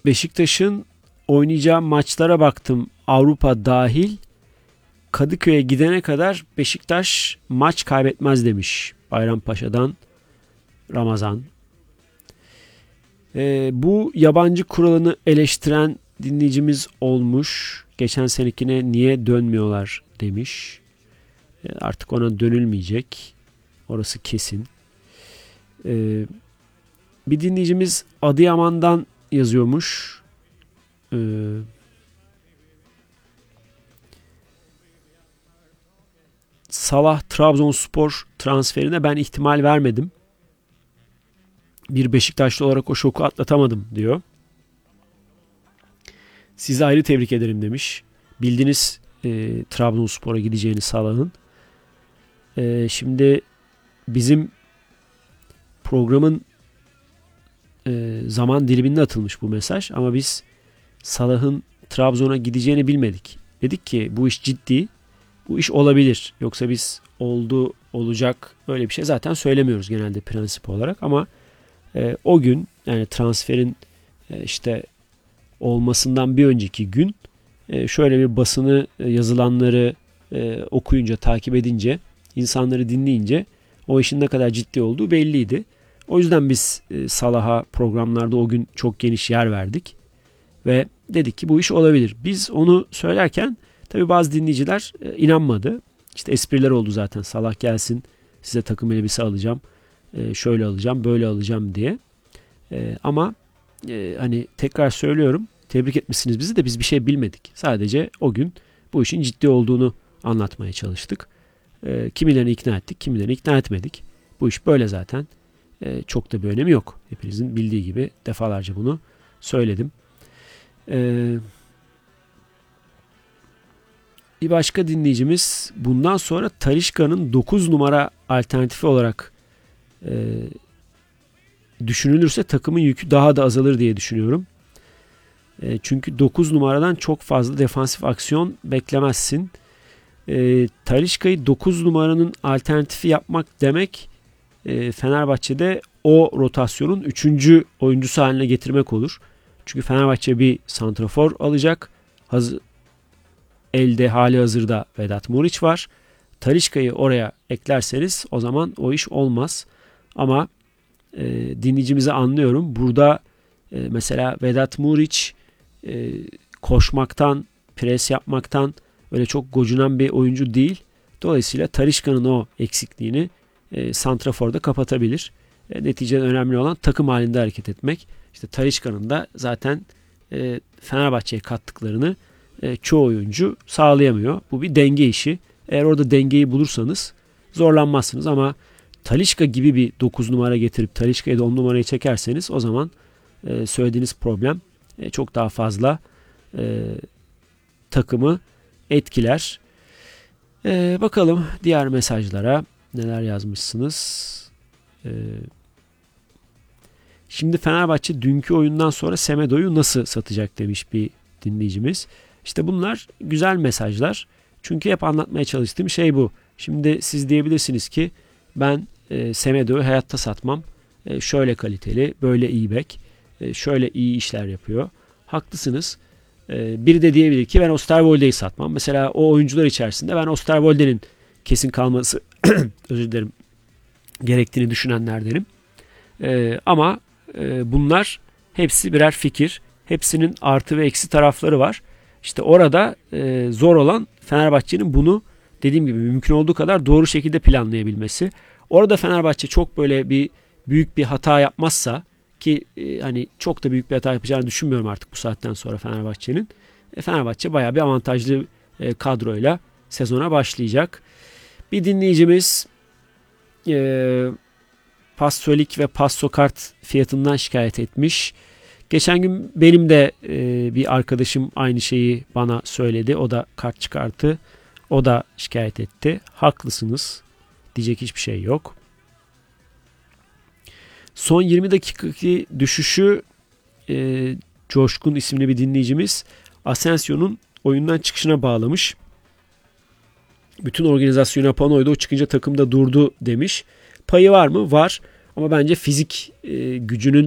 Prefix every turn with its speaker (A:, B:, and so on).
A: Beşiktaş'ın oynayacağı maçlara baktım, Avrupa dahil. Kadıköy'e gidene kadar Beşiktaş maç kaybetmez demiş Bayrampaşa'dan Ramazan. Bu yabancı kuralını eleştiren dinleyicimiz olmuş. Geçen senekine niye dönmüyorlar demiş. Artık ona dönülmeyecek. Orası kesin. Bir dinleyicimiz Adıyaman'dan yazıyormuş. Salah Trabzonspor transferine ben ihtimal vermedim. Bir Beşiktaşlı olarak o şoku atlatamadım diyor. Sizi ayrı tebrik ederim demiş. Bildiniz Trabzonspor'a gideceğini Salah'ın. Şimdi bizim programın zaman diliminde atılmış bu mesaj. Ama biz Salah'ın Trabzon'a gideceğini bilmedik. Dedik ki bu iş ciddi. Bu iş olabilir. Yoksa biz oldu, olacak öyle bir şey zaten söylemiyoruz genelde prensip olarak. Ama o gün, yani transferin işte olmasından bir önceki gün şöyle bir basını, yazılanları okuyunca, takip edince, insanları dinleyince o işin ne kadar ciddi olduğu belliydi. O yüzden biz Salah'a programlarda o gün çok geniş yer verdik ve dedik ki bu iş olabilir. Biz onu söylerken tabii bazı dinleyiciler inanmadı. İşte espriler oldu zaten. Salah gelsin, size takım elbise alacağım, şöyle alacağım, böyle alacağım diye. Ama hani tekrar söylüyorum, tebrik etmişsiniz bizi de biz bir şey bilmedik. Sadece o gün bu işin ciddi olduğunu anlatmaya çalıştık. Kimilerini ikna ettik, kimilerini ikna etmedik. Bu iş böyle zaten. Çok da bir önemi yok. Hepinizin bildiği gibi defalarca bunu söyledim. Bir başka dinleyicimiz bundan sonra Talisca'nın 9 numara alternatifi olarak düşünülürse takımın yükü daha da azalır diye düşünüyorum. Çünkü 9 numaradan çok fazla defansif aksiyon beklemezsin. Talisca'yı 9 numaranın alternatifi yapmak demek Fenerbahçe'de o rotasyonun 3. oyuncusu haline getirmek olur. Çünkü Fenerbahçe bir santrafor alacak. Elde hali hazırda Vedat Muriç var. Talisca'yı oraya eklerseniz o zaman o iş olmaz. Ama dinleyicimizi anlıyorum. Burada mesela Vedat Muriç koşmaktan, pres yapmaktan öyle çok gocunan bir oyuncu değil. Dolayısıyla Talisca'nın o eksikliğini santraforda kapatabilir. Neticede önemli olan takım halinde hareket etmek. İşte Talisca'nın da zaten Fenerbahçe'ye kattıklarını çoğu oyuncu sağlayamıyor. Bu bir denge işi. Eğer orada dengeyi bulursanız zorlanmazsınız ama Talisca gibi bir 9 numara getirip Talisca'ya da 10 numarayı çekerseniz o zaman söylediğiniz problem çok daha fazla takımı etkiler. Bakalım diğer mesajlara neler yazmışsınız. Şimdi Fenerbahçe dünkü oyundan sonra Semedo'yu nasıl satacak demiş bir dinleyicimiz. İşte bunlar güzel mesajlar. Çünkü hep anlatmaya çalıştığım şey bu. Şimdi siz diyebilirsiniz ki ben Semedo'yu hayatta satmam. Şöyle kaliteli, böyle iyi bek, şöyle iyi işler yapıyor. Haklısınız. Biri de diyebilir ki ben Osterwolde'yi satmam. Mesela o oyuncular içerisinde ben Osterwolde'nin kesin kalması özür dilerim gerektiğini düşünenlerdenim. Ama bunlar hepsi birer fikir. Hepsinin artı ve eksi tarafları var. İşte orada zor olan Fenerbahçe'nin bunu dediğim gibi mümkün olduğu kadar doğru şekilde planlayabilmesi. Orada Fenerbahçe çok böyle büyük bir hata yapmazsa ki hani çok da büyük bir hata yapacağını düşünmüyorum artık bu saatten sonra Fenerbahçe'nin. Fenerbahçe bayağı bir avantajlı kadroyla sezona başlayacak. Bir dinleyicimiz Pastolik ve Pastokart fiyatından şikayet etmiş. Geçen gün benim de bir arkadaşım aynı şeyi bana söyledi. O da kart çıkarttı. O da şikayet etti. Haklısınız. Diyecek hiçbir şey yok. Son 20 dakikaki düşüşü Coşkun isimli bir dinleyicimiz Asensio'nun oyundan çıkışına bağlamış. Bütün organizasyonu yapan oydu. O çıkınca takımda durdu demiş. Payı var mı? Var. Ama bence fizik gücünün